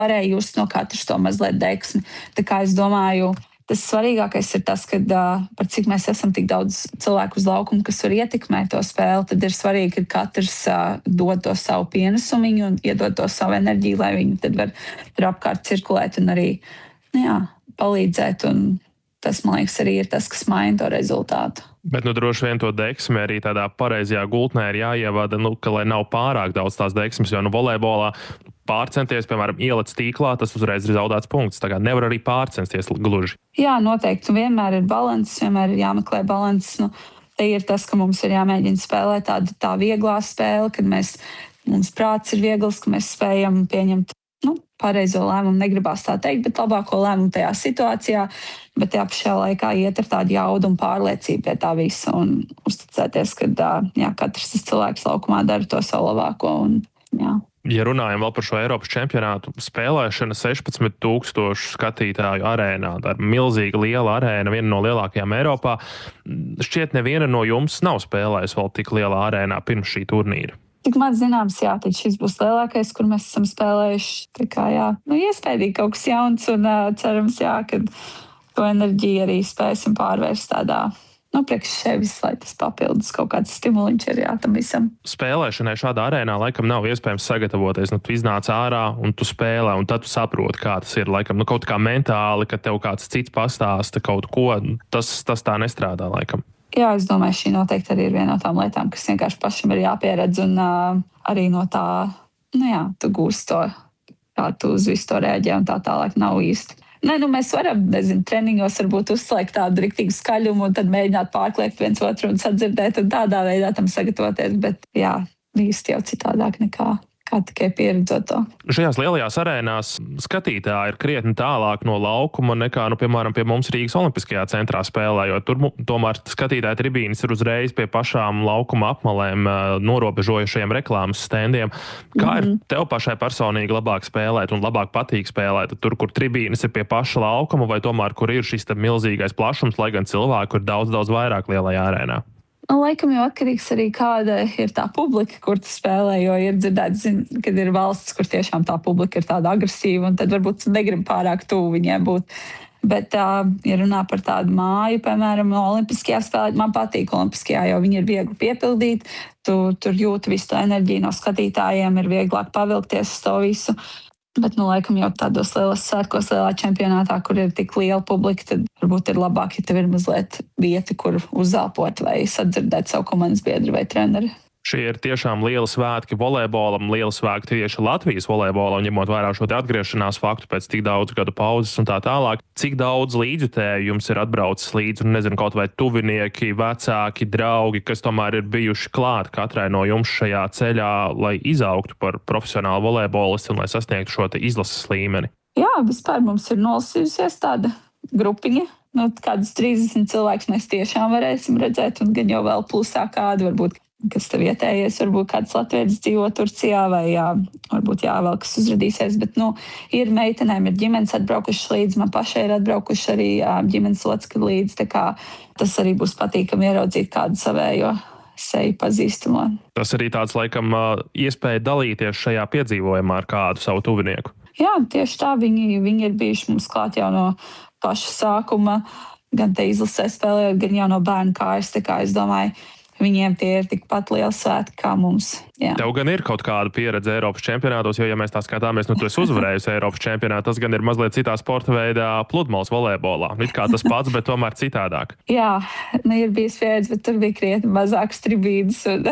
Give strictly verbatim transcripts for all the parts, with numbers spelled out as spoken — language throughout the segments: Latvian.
varēja just no katras to mazliet deksmi. Tā kā es domāju, tas svarīgākais ir tas, ka uh, par cik mēs esam tik daudz cilvēku uz laukumu, kas var ietekmēt to spēli, tad ir svarīgi, ka katrs uh, dod to savu pienesumiņu un iedod to savu enerģiju, lai viņi tad var tur apkārt cirkulēt un arī, nu jā, palīdzēt. Un tas, man liekas, arī ir tas, kas maina to rezultātu. Bet, nu, droši vien to deksmi arī tādā pareizajā gultnē ir jāievada, nu, ka, lai nav pārāk daudz tās deksmes, jo, nu, volejbolā pārcenties, piemēram, ieliec tīklā, tas uzreiz ir zaudēts punkts. Tā kā nevar arī pārcensties gluži. Jā, noteikti. Vienmēr ir balans, vienmēr ir jāmeklē balans. Nu, te ir tas, ka mums ir jāmēģina spēlēt tādu tā vieglā spēle, kad mēs, mums prāts ir viegls, ka mēs spējam pieņemt nu, pareizo lēmumu, negribās tā teikt, bet labāko lēmumu tajā situācijā, bet tajā pašā laikā iet ar tādu jaudu un pārliecību pie tā visa un uzticēties, ka jā, katrs tas cilvēks laukumā dara to savu labāko. Un, jā. Ja runājam vēl par šo Eiropas čempionātu, spēlēšana sešpadsmit tūkstošu skatītāju arēnā, tā ir milzīga liela arēna, viena no lielākajām Eiropā. Šķiet, neviena no jums nav spēlējusi vēl tik lielā arēnā pirms šī turnīra. Tik man zināms, jā, tad šis būs lielākais, kur mēs esam spēlējuši. Tā kā, jā, nu, iespējīgi kaut kas jauns un uh, cerams, jā, ka to enerģiju arī spēsim pārvērst tādā, nu, priekš sevis, lai tas papildus kaut kāds stimuliņš ir, jā, tam visam. Spēlēšanai šādā arēnā laikam nav iespējams sagatavoties. Nu, tu iznāc ārā un tu spēlē, un tad tu saproti, kā tas ir. Laikam, nu, kaut kā mentāli, ka tev kāds cits pastāsta kaut ko, tas, tas tā nestrādā laikam. Jā, es domāju, šī noteikti arī ir viena no tām lietām, kas vienkārši pašam ir jāpieredz, un uh, arī no tā, nu jā, tu gūsti to, kā tu uz visu to reaģē, un tā tālāk nav īsti. Nē, nu mēs varam, nezinu, treniņos varbūt uzslēgt tādu riktīgu skaļumu, un tad mēģināt pārkliegt viens otru un sadzirdēt, un tādā veidā tam sagatavoties, bet jā, īsti jau citādāk nekā. Kā tikai pieredzot to. Šajās lielajās arēnās skatītāji ir krietni tālāk no laukuma nekā, nu, piemēram, pie mums Rīgas Olimpiskajā centrā spēlējot. Tur tomēr skatītāji tribīnes ir uzreiz pie pašām laukuma apmalēm, norobežojušajiem reklāmas standiem. Kā mm-hmm. ir tev pašai personīgi labāk spēlēt un labāk patīk spēlēt? Tur, kur tribīnes ir pie paša laukuma, vai tomēr, kur ir šis milzīgais plašums, lai gan cilvēku ir daudz, daudz vairāk lielajā arēnā? Laikam jau atkarīgs arī, kāda ir tā publika, kur tu spēlē, jo ir dzirdēts, kad ir valsts, kur tiešām tā publika ir tāda agresīva, un tad varbūt negrib pārāk tuvu viņiem būt. Bet, ja runā par tādu māju, piemēram, Olimpiskajā spēlē, man patīk Olimpiskajā, jo viņi ir viegli piepildīt, tu tur jūti visu to enerģiju no skatītājiem, ir vieglāk pavilkties uz to visu. Bet, nu, laikam jau tādos lielos svētkos, lielā čempionātā, kur ir tik liela publika, tad varbūt ir labāk, ja tev ir mazliet vieta, kur uzelpot vai sadzirdēt savu komandas biedru vai treneri. Šie ir tiešām lieli svētki volejbolam, lieli svētki tieši Latvijas volejbolam, ņemot vērā šo te atgriešanās faktu pēc tik daudz gadu pauzes un tā tālāk. Cik daudz līdzjutēju jums ir atbraucis līdzi, un nezinu, kaut vai tuvinieki, vecāki, draugi, kas tomēr ir bijuši klāt katrai no jums šajā ceļā, lai izaugtu par profesionālu volejbolistu un lai sasniegtu šo te izlases līmeni? Jā, vispār mums ir nolasījusies tāda grupiņa. Nu, kādus trīsdesmit cilvēkus mēs tiešām varēsim redzēt, un gan jau vēl plusā kādu varbūt. Kas tev vietējies, varbūt kāds latvietis dzīvo Turcijā, vai jā, varbūt jā, vēl kas uzradīsies, bet, nu, ir meitenēm, ir ģimenes atbraukuši līdzi, man pašai ir atbraukuši arī jā, ģimenes locekļi līdzi, tā kā tas arī būs patīkami ieraudzīt kādu savējo seju pazīstamo. Tas arī tāds, laikam, iespēja dalīties šajā piedzīvojumā ar kādu savu tuvinieku. Jā, tieši tā, viņi, viņi ir bijuši mums klāt jau no paša sākuma, gan te izlasē spēlējot, gan jau no bērnu kājas, tā kā es domāju, viņiem tie ir tikpat liels svētki kā mums. Jā. Tev gan ir kaut kāda pieredze Eiropas čempionātos, jo, ja mēs tā skatāmies, nu, tu esi uzvarējusi Eiropas čempionātu, tas gan ir mazliet citā sporta veidā pludmales volejbolā. It kā tas pats, bet tomēr citādāk. Jā, nu, ir bijis pieredze, bet tur bija krietni mazāks tribīnes, un,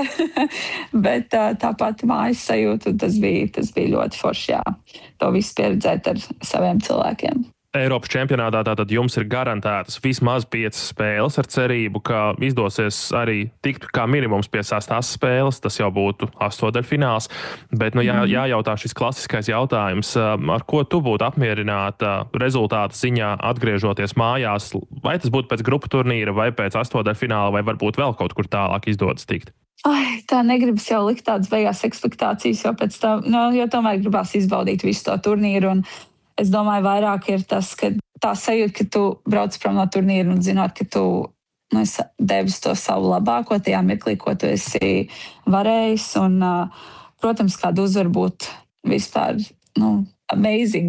bet tā, tāpat mājas sajūta, tas bija, tas bija ļoti forši, jā. To visu pieredzēt ar saviem cilvēkiem. Eiropas čempionātā tātad jums ir garantētas vismaz piecas spēles ar cerību, ka izdosies arī tikt kā minimums pie sastās spēles, tas jau būtu astoņdaļfināls, bet nu, jā, jājautā šis klasiskais jautājums, ar ko tu būtu apmierināta rezultāta ziņā atgriežoties mājās, vai tas būtu pēc grupu turnīra, vai pēc astoņdaļfināla, vai varbūt vēl kaut kur tālāk izdodas tikt? Ai, tā negribas jau likt tādas beigās ekspektācijas, jo pēc tam, nu, jo tomēr gribās izbaudīt visu to turnīru, un es domāju, vairāk ir tas, ka tā sajūta, ka tu brauc prom no turnīra un zinot, ka tu nu, devis to savu labāko tajā mirklī, ko tu esi varējis. Un, protams, kāda uzvar būt vispār nu, amazing.